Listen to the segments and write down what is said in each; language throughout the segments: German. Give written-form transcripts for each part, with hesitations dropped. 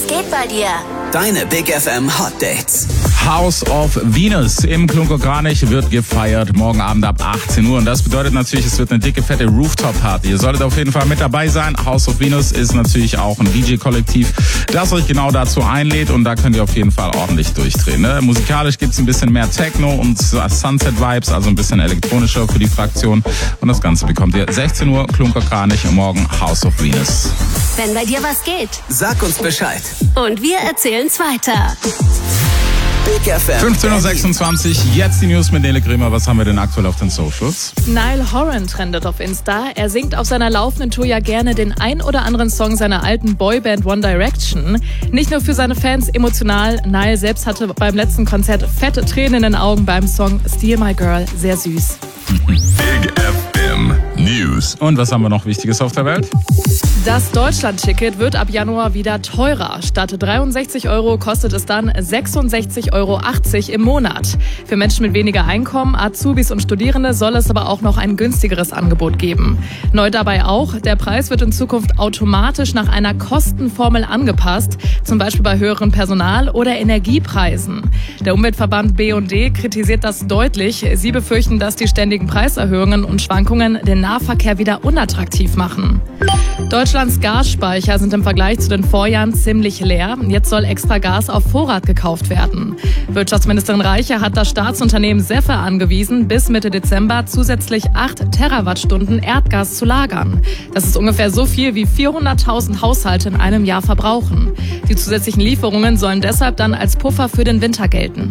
geht bei dir? Deine Big FM Hot Dates. House of Venus im Klunkerkranich wird gefeiert, morgen Abend ab 18 Uhr. Und das bedeutet natürlich, es wird eine dicke, fette Rooftop-Party. Ihr solltet auf jeden Fall mit dabei sein. House of Venus ist natürlich auch ein DJ-Kollektiv, das euch genau dazu einlädt. Und da könnt ihr auf jeden Fall ordentlich durchdrehen. Ne? Musikalisch gibt's ein bisschen mehr Techno und Sunset-Vibes, also ein bisschen elektronischer für die Fraktion. Und das Ganze bekommt ihr 16 Uhr, Klunkerkranich, morgen House of Venus. Wenn bei dir was geht. Sag uns Bescheid. Und wir erzählen's weiter. Big FM. 15.26 Uhr, jetzt die News mit Nele Grimmer. Was haben wir denn aktuell auf den Socials? Niall Horan trendet auf Insta. Er singt auf seiner laufenden Tour ja gerne den ein oder anderen Song seiner alten Boyband One Direction. Nicht nur für seine Fans emotional, Niall selbst hatte beim letzten Konzert fette Tränen in den Augen beim Song Steal My Girl. Sehr süß. Big FM News. Und was haben wir noch Wichtiges auf der Welt? Das Deutschland-Ticket wird ab Januar wieder teurer. Statt 63 € kostet es dann 66,80 € im Monat. Für Menschen mit weniger Einkommen, Azubis und Studierende soll es aber auch noch ein günstigeres Angebot geben. Neu dabei auch, der Preis wird in Zukunft automatisch nach einer Kostenformel angepasst, zum Beispiel bei höheren Personal- oder Energiepreisen. Der Umweltverband BUND kritisiert das deutlich. Sie befürchten, dass die ständigen Preiserhöhungen und Schwankungen den Nahverkehr wieder unattraktiv machen. Deutschlands Gasspeicher sind im Vergleich zu den Vorjahren ziemlich leer. Jetzt soll extra Gas auf Vorrat gekauft werden. Wirtschaftsministerin Reiche hat das Staatsunternehmen SEFE angewiesen, bis Mitte Dezember zusätzlich 8 Terawattstunden Erdgas zu lagern. Das ist ungefähr so viel, wie 400.000 Haushalte in einem Jahr verbrauchen. Die zusätzlichen Lieferungen sollen deshalb dann als Puffer für den Winter gelten.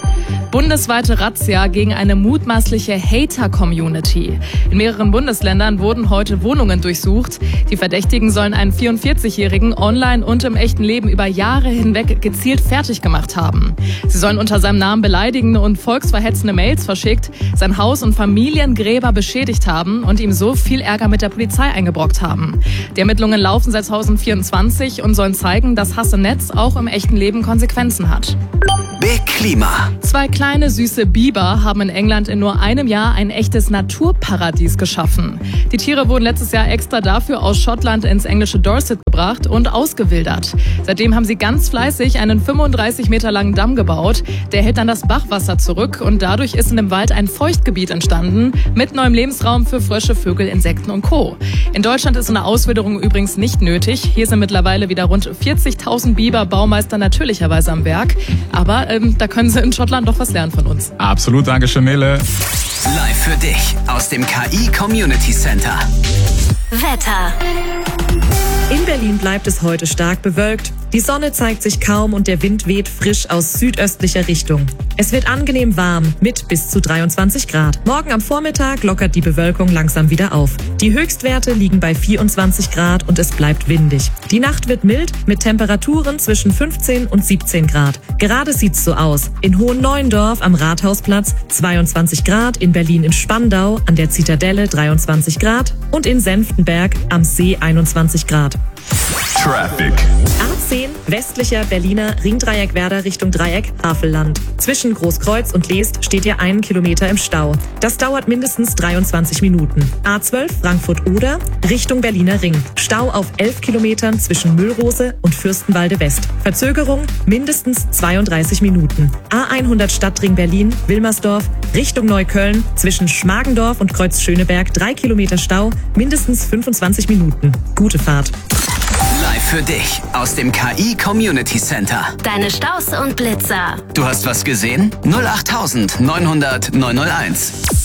Bundesweite Razzia gegen eine mutmaßliche Hater-Community. In mehreren Bundesländern wurden heute Wohnungen durchsucht. Die Verdächtigen sollen einen 44-Jährigen online und im echten Leben über Jahre hinweg gezielt fertig gemacht haben. Sie sollen unter seinem Namen beleidigende und volksverhetzende Mails verschickt, sein Haus und Familiengräber beschädigt haben und ihm so viel Ärger mit der Polizei eingebrockt haben. Die Ermittlungen laufen seit 2024 und sollen zeigen, dass Hass im Netz auch im echten Leben Konsequenzen hat. Big Klima. 2 kleine süße Biber haben in England in nur einem Jahr ein echtes Naturparadies geschaffen. Die Tiere wurden letztes Jahr extra dafür aus Schottland ins englische Dorset gebracht und ausgewildert. Seitdem haben sie ganz fleißig einen 35 Meter langen Damm gebaut. Der hält dann das Bachwasser zurück und dadurch ist in dem Wald ein Feuchtgebiet entstanden mit neuem Lebensraum für Frösche, Vögel, Insekten und Co. In Deutschland ist eine Auswilderung übrigens nicht nötig. Hier sind mittlerweile wieder rund 40.000 Biber-Baumeister natürlicherweise am Werk. Aber da können sie in Schottland doch was lernen von uns. Absolut, danke schön, Nele. Live für dich aus dem KI Community Center. Wetter. In Berlin bleibt es heute stark bewölkt. Die Sonne zeigt sich kaum und der Wind weht frisch aus südöstlicher Richtung. Es wird angenehm warm mit bis zu 23 Grad. Morgen am Vormittag lockert die Bewölkung langsam wieder auf. Die Höchstwerte liegen bei 24 Grad und es bleibt windig. Die Nacht wird mild mit Temperaturen zwischen 15 und 17 Grad. Gerade sieht's so aus. In Hohenneuendorf am Rathausplatz 22 Grad, in Berlin in Spandau an der Zitadelle 23 Grad und in Senftenberg am See 21 Grad. Traffic. A10 westlicher Berliner Ringdreieck Werder Richtung Dreieck Havelland. Zwischen Großkreuz und Leest steht ihr 1 Kilometer im Stau. Das dauert mindestens 23 Minuten. A12 Frankfurt-Oder Richtung Berliner Ring. Stau auf 11 Kilometern zwischen Müllrose und Fürstenwalde West. Verzögerung mindestens 32 Minuten. A100 Stadtring Berlin Wilmersdorf Richtung Neukölln zwischen Schmargendorf und Kreuz-Schöneberg 3 Kilometer Stau, mindestens 25 Minuten. Gute Fahrt. Live für dich aus dem KI Community Center. Deine Staus und Blitzer. Du hast was gesehen? 08900 901.